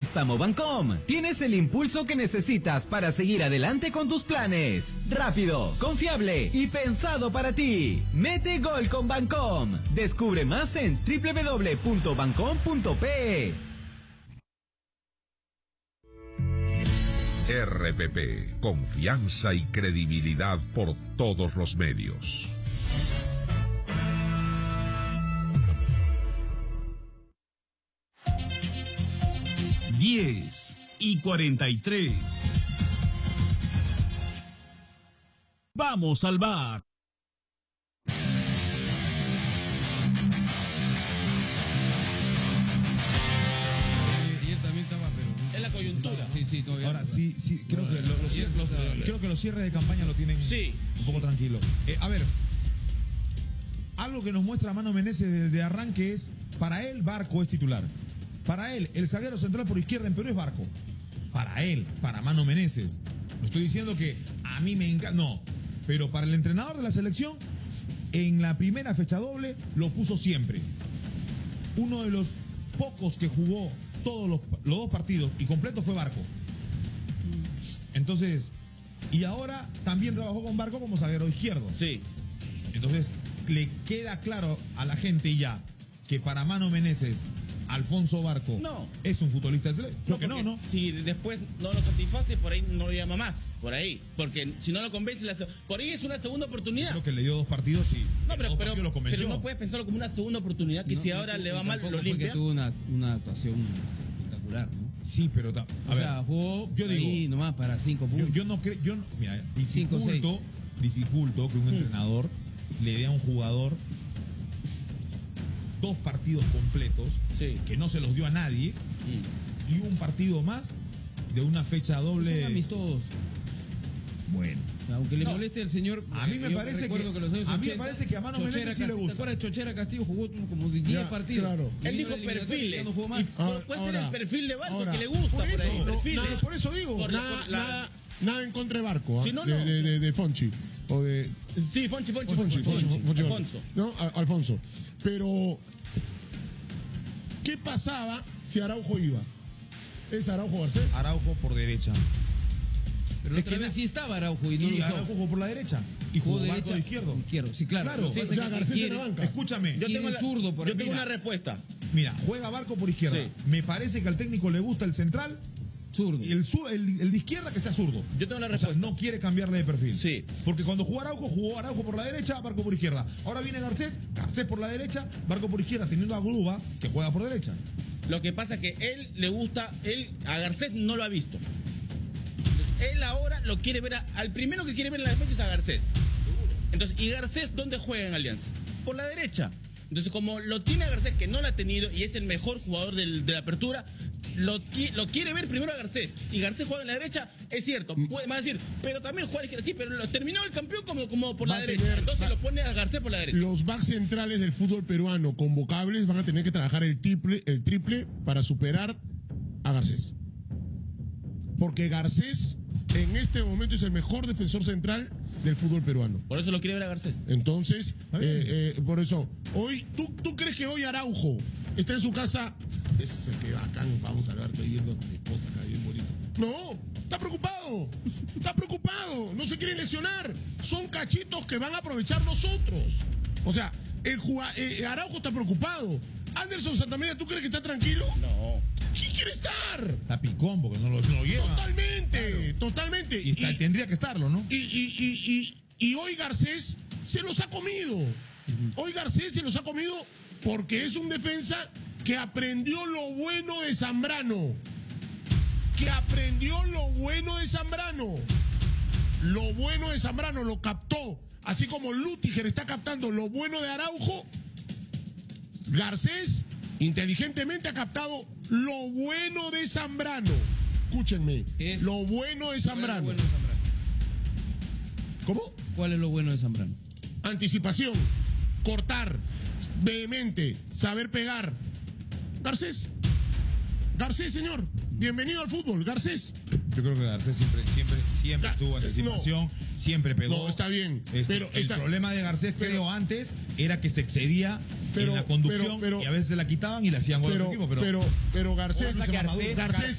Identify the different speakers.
Speaker 1: Préstamo Bancom. Tienes el impulso que necesitas para seguir adelante con tus planes. Rápido, confiable y pensado para ti. Mete gol con Bancom. Descubre más en www.bancom.pe.
Speaker 2: RPP, confianza y credibilidad por todos los medios.
Speaker 3: Diez y 43. Vamos al bar.
Speaker 4: Y él también estaba, pero
Speaker 5: Es la coyuntura.
Speaker 4: sí, todavía.
Speaker 6: Ahora sí, creo que creo que los cierres de campaña lo tienen un poco tranquilo. A ver, algo que nos muestra Mano Menezes desde arranque es, para él Barco es titular. Para él, el zaguero central por izquierda en Perú es Barco. Para él, para Mano Menezes. No estoy diciendo que a mí me encanta, no. Pero para el entrenador de la selección, en la primera fecha doble lo puso siempre. Uno de los pocos que jugó todos los dos partidos y completo fue Barco. Entonces, y ahora también trabajó con Barco como zaguero izquierdo.
Speaker 5: Sí.
Speaker 6: Entonces, le queda claro a la gente ya que para Mano Menezes, Alfonso Barco es un futbolista del selección. Creo que no.
Speaker 5: Si después no lo satisface, por ahí no lo llama más. Por ahí. Porque si no lo convence, por ahí es una segunda oportunidad.
Speaker 6: Creo que le dio 2 partidos y
Speaker 5: pero
Speaker 6: lo convenció.
Speaker 5: no puedes pensarlo como una segunda oportunidad que si ahora le va mal, lo limpia.
Speaker 4: Que tuvo una actuación espectacular, ¿no?
Speaker 6: Sí, pero
Speaker 4: O sea, jugó ahí nomás para 5 puntos.
Speaker 6: Yo no creo, mira, dificulto que un entrenador le dé a un jugador 2 partidos completos que no se los dio a nadie y un partido más de una fecha doble.
Speaker 4: Son amistosos.
Speaker 6: Bueno.
Speaker 4: Aunque le moleste al señor,
Speaker 6: a mí me parece que a Mano Menezes sí le gusta.
Speaker 4: ¿Te acuerdas? Chochera Castillo jugó como 10 partidos.
Speaker 6: Claro.
Speaker 5: Él dijo perfiles.
Speaker 4: No jugó más.
Speaker 5: Puede ser el perfil de Barco que le gusta por ahí.
Speaker 6: Por eso digo.
Speaker 7: Nada en contra de Barco.
Speaker 5: Si no,
Speaker 7: de Fonchi. O de.
Speaker 5: Sí, Fonchi.
Speaker 7: Alfonso. No, Alfonso. Pero, ¿qué pasaba si Araujo iba? ¿Es Araujo Garcés?
Speaker 6: Araujo por derecha.
Speaker 4: Pero la otra vez sí estaba Araujo y no lo usó.
Speaker 6: Araujo jugó por la derecha. Y jugó Barco de izquierdo.
Speaker 4: Sí, claro.
Speaker 6: Sí,
Speaker 7: Garcés en la banca.
Speaker 6: Escúchame.
Speaker 5: Yo tengo una respuesta.
Speaker 6: Mira, juega Barco por izquierda.
Speaker 5: Sí.
Speaker 6: Me parece que al técnico le gusta el central.
Speaker 4: Zurdo.
Speaker 6: Y el de izquierda que sea zurdo.
Speaker 5: Yo tengo una respuesta.
Speaker 6: O sea, no quiere cambiarle de perfil.
Speaker 5: Sí.
Speaker 6: Porque cuando jugó Araujo por la derecha, Barco por izquierda. Ahora viene Garcés por la derecha, Barco por izquierda, teniendo a Gruba, que juega por derecha.
Speaker 5: Lo que pasa es que él le gusta, a Garcés no lo ha visto. Entonces, él ahora lo quiere ver, al primero que quiere ver en la defensa es a Garcés. Entonces, ¿y Garcés dónde juega en Alianza? Por la derecha. Entonces, como lo tiene a Garcés, que no lo ha tenido y es el mejor jugador de la apertura, lo quiere ver primero a Garcés. Y Garcés juega en la derecha, es cierto. Puede más decir, pero también juega a la izquierda. Sí, pero terminó el campeón como por la derecha. Entonces lo pone a Garcés por la derecha.
Speaker 7: Los backs centrales del fútbol peruano convocables van a tener que trabajar el triple para superar a Garcés. Porque Garcés en este momento es el mejor defensor central del fútbol peruano.
Speaker 5: Por eso lo quiere ver a Garcés.
Speaker 7: Entonces, por eso, hoy, ¿tú crees que hoy Araujo está en su casa? Es que bacán, vamos a ver, estoy viendo a mi esposa acá, bien bonito. No, está preocupado, no se quieren lesionar. Son cachitos que van a aprovechar nosotros. O sea, Araujo está preocupado. Anderson Santamaría, ¿tú crees que está tranquilo?
Speaker 5: No.
Speaker 7: ¿Quién quiere estar?
Speaker 6: Está picón porque no lo lleva.
Speaker 7: Totalmente.
Speaker 6: Y tendría que estarlo, ¿no?
Speaker 7: Y hoy Garcés se los ha comido. Hoy Garcés se los ha comido porque es un defensa que aprendió lo bueno de Zambrano. Lo bueno de Zambrano lo captó. Así como Lutiger está captando lo bueno de Araujo, Garcés inteligentemente ha captado lo bueno de Zambrano. Escúchenme, lo bueno de Zambrano. ¿Cómo?
Speaker 4: ¿Cuál es lo bueno de Zambrano?
Speaker 7: Anticipación, cortar, vehemente, saber pegar. Garcés, señor, bienvenido al fútbol, Garcés.
Speaker 6: Yo creo que Garcés siempre tuvo anticipación, siempre pegó.
Speaker 7: No, está bien.
Speaker 6: Pero el problema de Garcés, creo, antes, era que se excedía en la conducción y a veces se la quitaban y le hacían gol al equipo.
Speaker 7: Pero Garcés